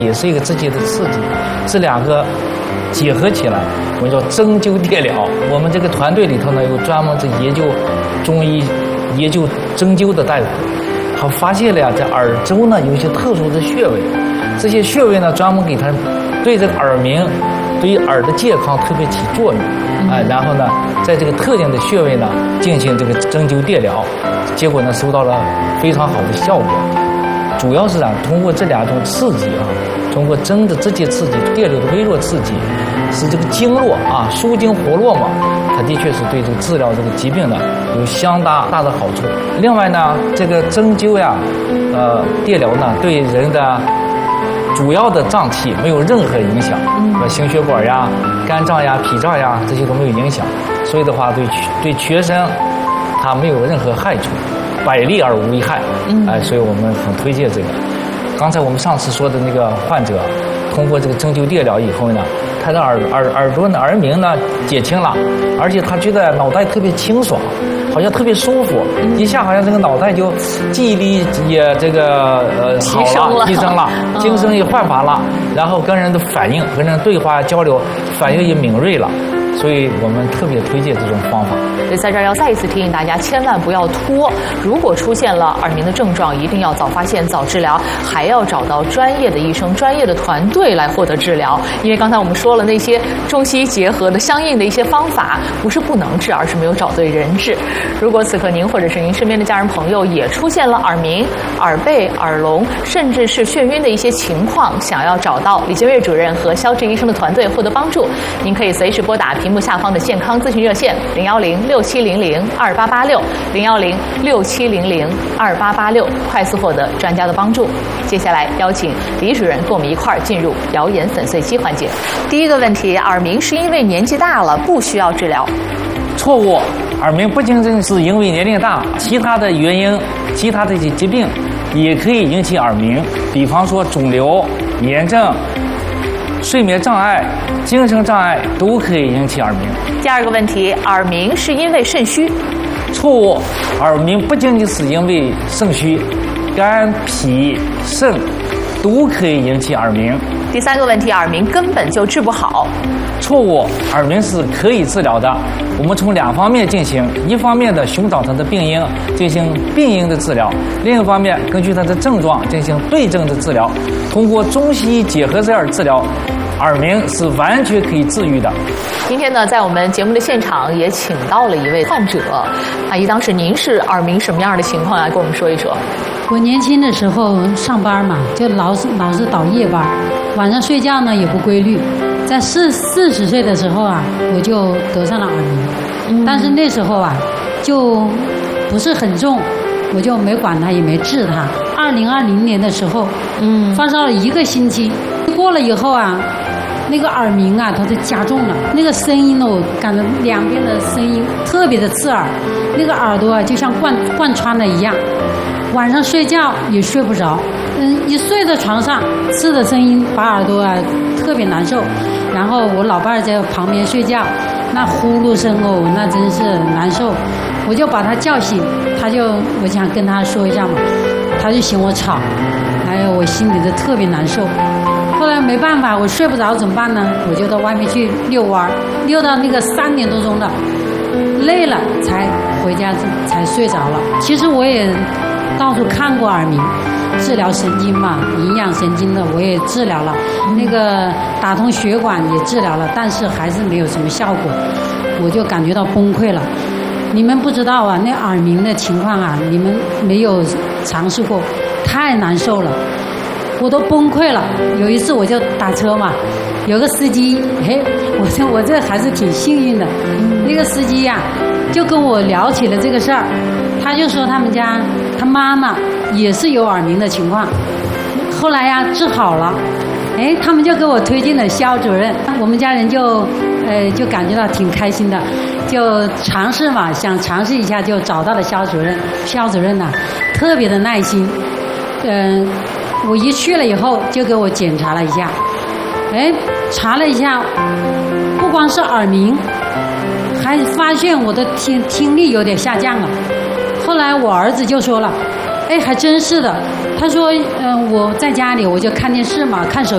也是一个直接的刺激，这两个结合起来，我们叫针灸电疗。我们这个团队里头呢，有专门研究中医、研究针灸的大夫，他发现了呀，在耳周呢有一些特殊的穴位，这些穴位呢专门给他对这个耳鸣、对于耳的健康特别起作用。然后呢，在这个特定的穴位呢进行这个针灸电疗，结果呢收到了非常好的效果。主要是通过这两种刺激通过针的直接刺激、电流的微弱刺激，使这个经络舒筋活络嘛，它的确是对这个治疗这个疾病呢有相当大的好处。另外呢，这个针灸电疗呢对人的主要的脏器没有任何影响，心血管呀、肝脏呀、脾脏呀这些都没有影响，所以的话对全身它没有任何害处，百利而无一害。所以我们很推荐这个。刚才我们上次说的那个患者，通过这个针灸电疗以后呢，他的耳朵呢耳鸣呢减轻了，而且他觉得脑袋特别清爽，好像特别舒服，一下好像这个脑袋就记忆力也这个好了，提升了，精神也焕发了，然后跟人的反应、跟人对话交流反应也敏锐了。所以我们特别推荐这种方法。 所以在这儿要再一次提醒大家，千万不要拖。如果出现了耳鸣的症状，一定要早发现、早治疗，还要找到专业的医生、专业的团队来获得治疗。因为刚才我们说了，那些中西医结合的相应的一些方法，不是不能治，而是没有找对人治。如果此刻您或者是您身边的家人朋友也出现了耳鸣、耳背、耳聋，甚至是眩晕的一些情况，想要找到李建岳主任和肖志医生的团队获得帮助，您可以随时拨打屏幕下方的健康咨询热线010-6700-2886，010-6700-2886，快速获得专家的帮助。接下来邀请李主任跟我们一块儿进入谣言粉碎机环节。第一个问题，耳鸣是因为年纪大了不需要治疗？ 错误，耳鸣不仅仅是因为年龄大，其他的原因、其他的一些疾病也可以引起耳鸣，比方说肿瘤、炎症、睡眠障碍、精神障碍都可以引起耳鸣。 第二个问题，耳鸣是因为肾虚？ 错误，耳鸣不仅仅是因为肾虚，肝、脾、肾都可以引起耳鸣。 第三个问题，耳鸣根本就治不好？ 错误，耳鸣是可以治疗的。我们从两方面进行，一方面的寻找它的病因，进行病因的治疗；另一方面根据它的症状进行对症的治疗。通过中西医结合这样治疗，耳鸣是完全可以治愈的。 今天呢，在我们节目的现场也请到了一位患者，阿姨，当时您是耳鸣什么样的情况来跟我们说一说？ 我年轻的时候上班嘛，就老是倒夜班，晚上睡觉呢也不规律。在40岁的时候我就得上了耳鸣，但是那时候就不是很重，我就没管它，也没治它。2020年的时候，发烧了1个星期，过了以后那个耳鸣它就加重了，那个声音呢，我感觉两边的声音特别的刺耳，那个耳朵就像贯穿了一样，晚上睡觉也睡不着，一睡在床上，刺的声音把耳朵特别难受。然后我老伴儿在旁边睡觉，那呼噜声那真是难受。我就把他叫醒，我想跟他说一下嘛，他就嫌我吵，还有我心里就特别难受。后来没办法，我睡不着怎么办呢？我就到外面去遛弯，遛到那个3点多钟了，累了才回家才睡着了。其实我也到处看过耳鸣，治疗神经嘛，营养神经的我也治疗了，那个打通血管也治疗了，但是还是没有什么效果，我就感觉到崩溃了。你们不知道那耳鸣的情况你们没有尝试过，太难受了，我都崩溃了。有一次我就打车嘛，有个司机，我这还是挺幸运的，那个司机就跟我聊起了这个事儿，他就说他们家他妈妈也是有耳鸣的情况，后来治好了，他们就给我推荐了肖主任，我们家人就感觉到挺开心的，就尝试嘛，想尝试一下，就找到了肖主任。肖主任特别的耐心，我一去了以后就给我检查了一下，查了一下，不光是耳鸣，还发现我的听力有点下降了。后来我儿子就说了，还真是的，他说我在家里我就看电视嘛，看手